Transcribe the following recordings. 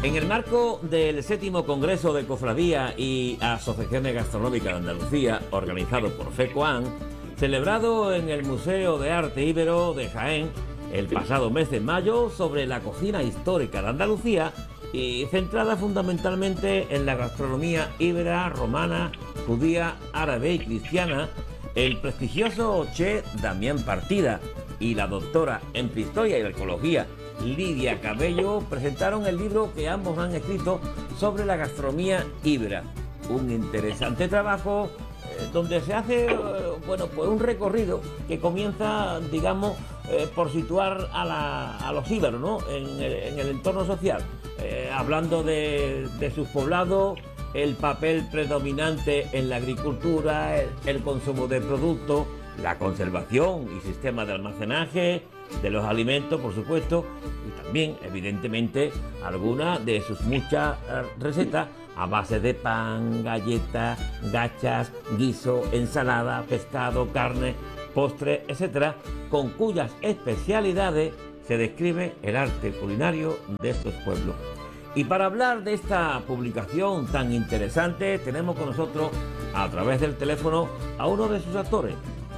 En el marco del 7º Congreso de Cofradía y Asociaciones Gastronómicas de Andalucía, organizado por FECOAN, celebrado en el Museo de Arte Íbero de Jaén el pasado mes de mayo, sobre la cocina histórica de Andalucía y centrada fundamentalmente en la gastronomía íbera, romana, judía, árabe y cristiana, el prestigioso chef Damián Partida y la doctora en Prehistoria y Arqueología Lidia Cabello presentaron el libro que ambos han escrito sobre la gastronomía íbera. Un interesante trabajo donde se hace pues un recorrido que comienza, digamos, por situar a los íberos, ¿no?, en el entorno social, hablando de sus poblados, el papel predominante en la agricultura, el consumo de productos, la conservación y sistema de almacenaje de los alimentos, por supuesto, y también, evidentemente, algunas de sus muchas recetas a base de pan, galletas, gachas, guiso, ensalada, pescado, carne, postre, etcétera, con cuyas especialidades se describe el arte culinario de estos pueblos. Y para hablar de esta publicación tan interesante, tenemos con nosotros, a través del teléfono, a uno de sus autores.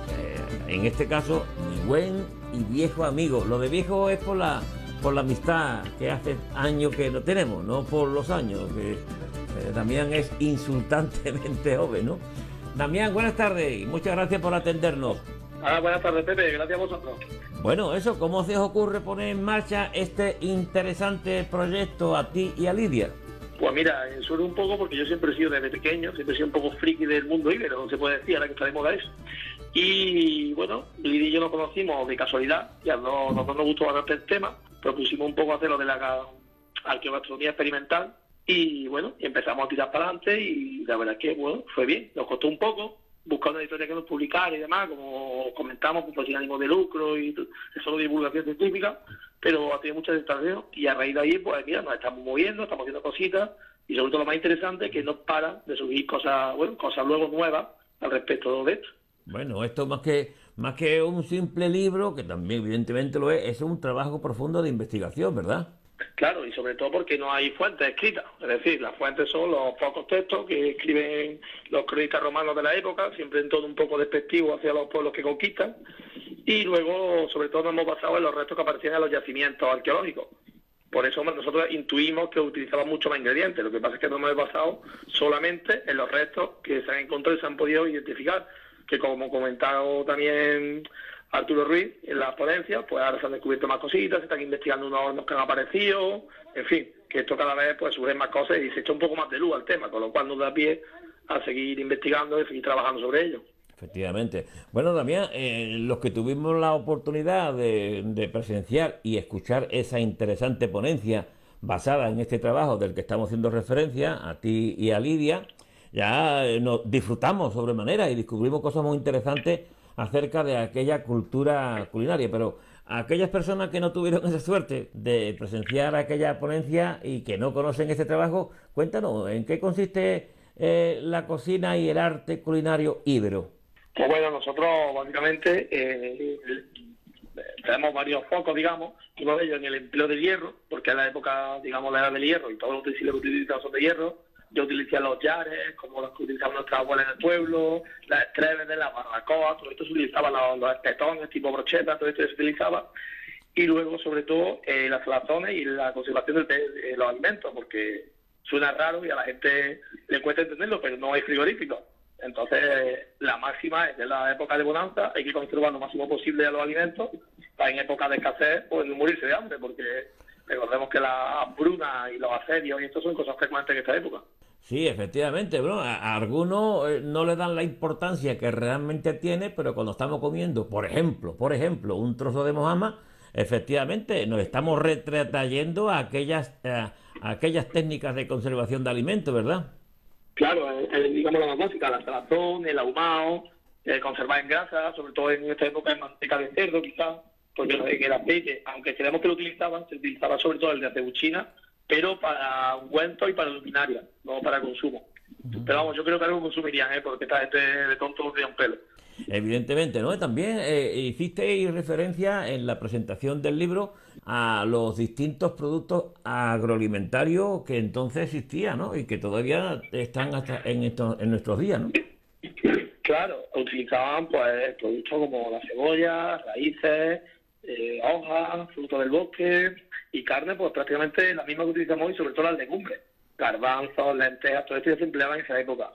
En este caso, mi buen y viejo amigo. Lo de viejo es por la amistad que hace años que no tenemos, no por los años, que Damián es insultantemente joven, ¿no? Damián, buenas tardes y muchas gracias por atendernos. Buenas tardes, Pepe, gracias a vosotros. Bueno, eso, ¿cómo se os ocurre poner en marcha este interesante proyecto a ti y a Lidia? Pues mira, suena un poco porque yo siempre he sido desde pequeño, siempre he sido un poco friki del mundo íbero, no se puede decir, ahora que está de moda eso. Y bueno, Lidia y yo nos conocimos de casualidad, ya nos gustó bastante el tema, propusimos un poco hacer lo de la arqueogastronomía experimental y bueno, empezamos a tirar para adelante y la verdad es que bueno, fue bien, nos costó un poco buscar una editorial que nos publicara y demás, como comentamos, pues sin ánimo de lucro y es solo divulgación científica, pero ha tenido mucha aceptación y a raíz de ahí, pues mira, nos estamos moviendo, estamos haciendo cositas y sobre todo lo más interesante es que no para de subir cosas luego nuevas al respecto de esto. Bueno, esto más que un simple libro, que también evidentemente lo es un trabajo profundo de investigación, ¿verdad? Claro, y sobre todo porque no hay fuentes escritas, es decir, las fuentes son los pocos textos que escriben los cronistas romanos de la época, siempre en tono un poco despectivo hacia los pueblos que conquistan, y luego, sobre todo, nos hemos basado en los restos que aparecían en los yacimientos arqueológicos. Por eso nosotros intuimos que utilizaban mucho más ingredientes, lo que pasa es que no hemos basado solamente en los restos que se han encontrado y se han podido identificar, que como comentado también Arturo Ruiz en las ponencias, pues ahora se han descubierto más cositas, se están investigando unos hornos que han aparecido, en fin, que esto cada vez pues surgen más cosas y se echa un poco más de luz al tema, con lo cual nos da pie a seguir investigando y seguir trabajando sobre ello. Efectivamente. Bueno, Damián, los que tuvimos la oportunidad de presenciar y escuchar esa interesante ponencia basada en este trabajo del que estamos haciendo referencia, a ti y a Lidia, ya nos disfrutamos sobremanera y descubrimos cosas muy interesantes acerca de aquella cultura culinaria, pero a aquellas personas que no tuvieron esa suerte de presenciar aquella ponencia y que no conocen este trabajo, cuéntanos, ¿en qué consiste la cocina y el arte culinario íbero? Pues bueno, nosotros básicamente tenemos varios focos, digamos, uno de ellos en el empleo del hierro, porque es la época, digamos, la edad del hierro y todos los utensilios que utilizan son de hierro. Yo utilicé los yares, como los que utilizaban nuestras abuelas en el pueblo, las estrebenes, las barbacoas, todo esto se utilizaba, los espetones tipo brochetas, todo esto se utilizaba. Y luego, sobre todo, las salazones y la conservación de los alimentos, porque suena raro y a la gente le cuesta entenderlo, pero no hay frigoríficos. Entonces, la máxima es de la época de bonanza, hay que conservar lo máximo posible a los alimentos, para en época de escasez, pues no morirse de hambre, porque recordemos que las hambrunas y los asedios y esto son cosas frecuentes en esta época. Sí, efectivamente, bro. A algunos no le dan la importancia que realmente tiene, pero cuando estamos comiendo, por ejemplo, un trozo de mojama, efectivamente nos estamos retrotrayendo a aquellas técnicas de conservación de alimentos, ¿verdad? Claro, digamos la más básica, la salazón, el ahumado, conservar en grasa, sobre todo en esta época en manteca de cerdo quizás, porque en el aceite, aunque creemos que se utilizaba sobre todo el de acebuchina, pero para ungüentos y para luminaria, no para consumo. Pero vamos, yo creo que algo consumirían, porque esta gente de tonto no tiene un pelo. Evidentemente, ¿no? También hicisteis referencia en la presentación del libro a los distintos productos agroalimentarios que entonces existían, ¿no? Y que todavía están hasta en nuestros días, ¿no? Claro, utilizaban pues productos como la cebolla, raíces, hojas, frutos del bosque y carne, pues prácticamente la misma que utilizamos hoy, sobre todo las legumbres, garbanzos, lentejas, todo esto ya se empleaba en esa época.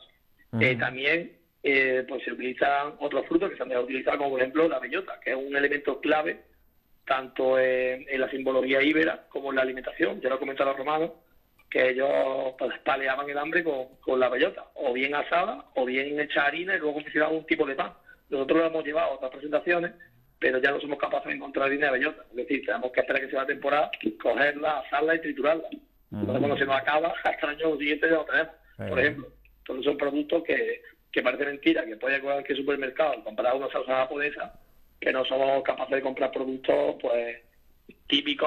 También pues se utilizan otros frutos que se han dejado de utilizar, como por ejemplo la bellota, que es un elemento clave tanto en la simbología íbera como en la alimentación. Ya lo comentaron los romanos, que ellos pues paleaban el hambre con la bellota, o bien asada, o bien hecha harina y luego hicieron un tipo de pan. Nosotros lo hemos llevado a otras presentaciones, pero ya no somos capaces de encontrar harina de bellota. Es decir, tenemos que esperar que sea la temporada, cogerla, asarla y triturarla. Entonces, cuando se nos acaba, hasta el año siguiente ya lo tenemos, por ejemplo. Entonces son productos que parece mentira, que puede ir a cualquier supermercado y comprar una salsa japonesa, que no somos capaces de comprar productos pues típicos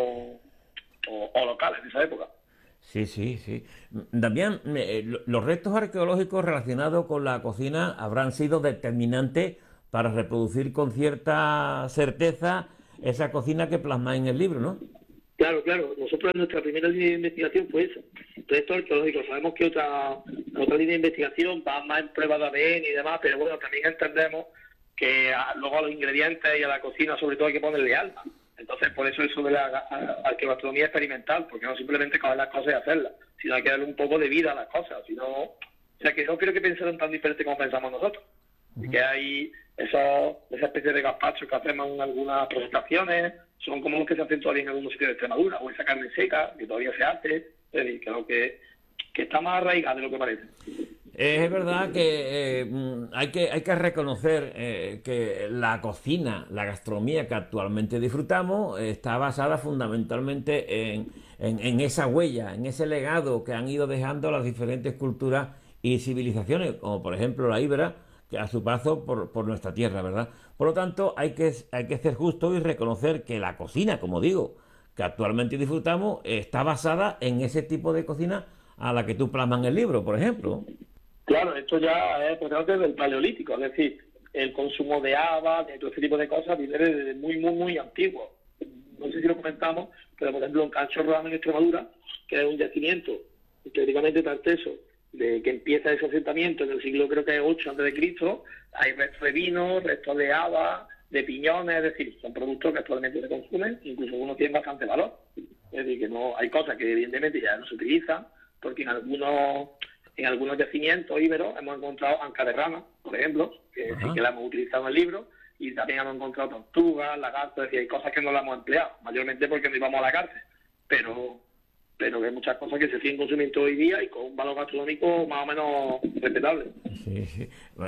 o locales de esa época. Sí, sí, sí. Damián, los restos arqueológicos relacionados con la cocina habrán sido determinantes para reproducir con cierta certeza esa cocina que plasmáis en el libro, ¿no? Claro, claro. Nosotros nuestra primera línea de investigación fue eso. Restos arqueológicos. Sabemos que otra línea de investigación va más en pruebas de ADN y demás, pero bueno, también entendemos que luego a los ingredientes y a la cocina sobre todo hay que ponerle alma. Entonces, por eso de la arqueogastronomía experimental, porque no simplemente coger las cosas y hacerlas, sino hay que darle un poco de vida a las cosas. O sea, que no creo que pensaran tan diferente como pensamos nosotros. Y que hay esa especie de gazpacho que hacemos en algunas presentaciones, son como los que se hacen todavía en algunos sitios de Extremadura, o esa carne seca, que todavía se hace, es decir, creo que está más arraigada de lo que parece. Es verdad que hay que reconocer que la cocina, la gastronomía que actualmente disfrutamos, está basada fundamentalmente en esa huella, en ese legado que han ido dejando las diferentes culturas y civilizaciones, como por ejemplo la íbera, que a su paso por nuestra tierra, ¿verdad? Por lo tanto, hay que ser justo y reconocer que la cocina, como digo, que actualmente disfrutamos, está basada en ese tipo de cocina a la que tú plasmas en el libro, por ejemplo. Claro, esto ya es prácticamente del paleolítico, es decir, el consumo de habas, de todo este tipo de cosas viene desde muy, muy, muy antiguo. No sé si lo comentamos, pero por ejemplo en Cancho Rodano, en Extremadura, que es un yacimiento teóricamente tan teso, de que empieza ese asentamiento en el siglo creo que es 8 a.C., hay restos de vino, restos de habas, de piñones, es decir, son productos que actualmente se consumen, incluso algunos tienen bastante valor. Es decir, que no hay cosas que evidentemente ya no se utilizan, porque en algunos yacimientos íberos hemos encontrado anca de rana, por ejemplo, que sí que la hemos utilizado en el libro, y también hemos encontrado tortugas, lagartos, es decir, hay cosas que no las hemos empleado, mayormente porque no íbamos a la cárcel, pero que hay muchas cosas que se siguen consumiendo hoy día y con un valor gastronómico más o menos respetable. Sí, sí.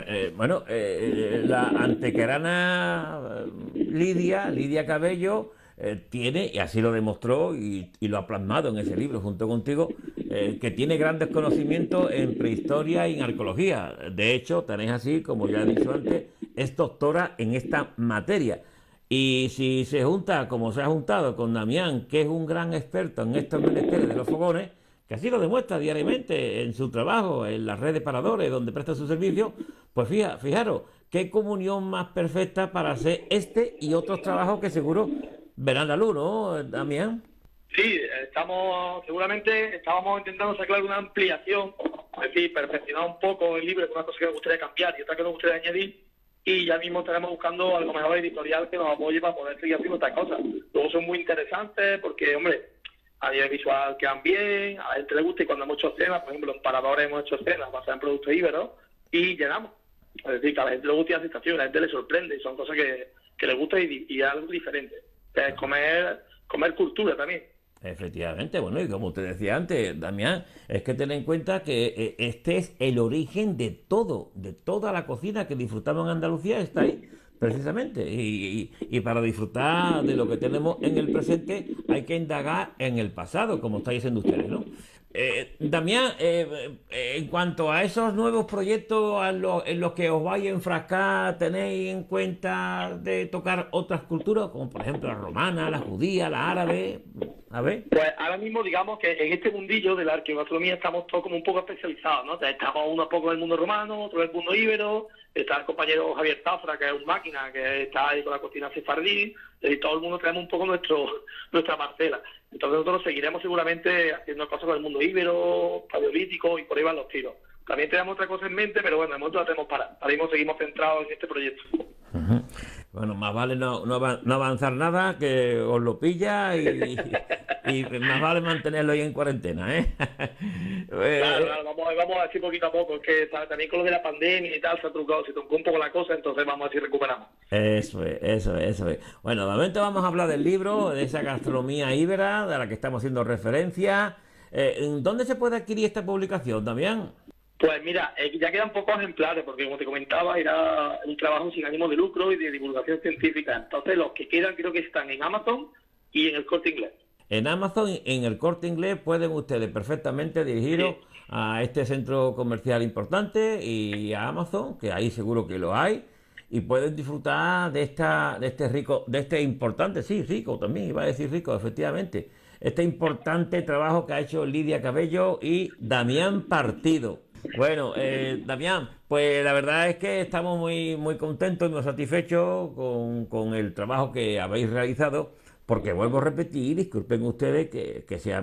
La antequerana Lidia Cabello, tiene, y así lo demostró y lo ha plasmado en ese libro junto contigo, que tiene grandes conocimientos en prehistoria y en arqueología. De hecho, tenéis así, como ya he dicho antes, es doctora en esta materia. Y si se junta, como se ha juntado con Damián, que es un gran experto en estos menesteres de los fogones, que así lo demuestra diariamente en su trabajo, en las redes paradores, donde presta su servicio, pues fijaros, qué comunión más perfecta para hacer este y otros trabajos que seguro verán la luz, ¿no, Damián? Sí, seguramente estábamos intentando sacar una ampliación, es decir, perfeccionar un poco el libro, con una cosa que nos gustaría cambiar y otra que nos gustaría añadir, y ya mismo estaremos buscando algo mejor editorial que nos apoye para poder seguir haciendo estas cosas. Luego son muy interesantes porque, hombre, a nivel visual quedan bien, a la gente le gusta, y cuando hemos hecho escenas, por ejemplo, en Paradores hemos hecho escenas basadas en productos íberos y llenamos. Es decir, que a la gente le gusta la sensación, a la gente le sorprende, y son cosas que le gusta y algo diferente. Es comer cultura también. Efectivamente, bueno, y como te decía antes, Damián, es que ten en cuenta que este es el origen de toda la cocina que disfrutamos en Andalucía, está ahí, precisamente. Y para disfrutar de lo que tenemos en el presente hay que indagar en el pasado, como estáis diciendo ustedes, ¿no? Damián, en cuanto a esos nuevos proyectos en los que os vais a enfrascar, ¿tenéis en cuenta de tocar otras culturas, como por ejemplo la romana, la judía, la árabe? A ver. Pues ahora mismo, digamos que en este mundillo de la arqueogastronomía estamos todos como un poco especializados, ¿no? Estamos uno un poco en el mundo romano, otro en el mundo íbero, está el compañero Javier Zafra, que es un máquina, que está ahí con la cocina sefardí, y todo el mundo tenemos un poco nuestra parcela. Entonces nosotros seguiremos seguramente haciendo cosas con el mundo íbero, paleolítico, y por ahí van los tiros. También tenemos otra cosa en mente, pero bueno, de momento la tenemos para. Ahora mismo seguimos centrados en este proyecto. Ujú. Bueno, más vale no avanzar nada, que os lo pilla y más vale mantenerlo ahí en cuarentena, ¿eh? Claro, vamos así poquito a poco, es que ¿sabes? También con lo de la pandemia y tal se ha trucado, se truncó un poco la cosa, entonces vamos a ver si recuperamos. Eso es. Bueno, de momento vamos a hablar del libro, de esa gastronomía íbera, de la que estamos haciendo referencia. ¿Dónde se puede adquirir esta publicación, Damián? Pues mira, ya quedan pocos ejemplares, porque como te comentaba, era un trabajo sin ánimo de lucro y de divulgación científica. Entonces los que quedan creo que están en Amazon y en el Corte Inglés. En Amazon, en el Corte Inglés, pueden ustedes perfectamente dirigiros Sí. a este centro comercial importante y a Amazon, que ahí seguro que lo hay, y pueden disfrutar de este importante, sí, rico también, iba a decir rico, efectivamente, este importante trabajo que ha hecho Lidia Cabello y Damián Partido. Bueno, Damián, pues la verdad es que estamos muy contentos y muy satisfechos con el trabajo que habéis realizado, porque vuelvo a repetir, disculpen ustedes que sea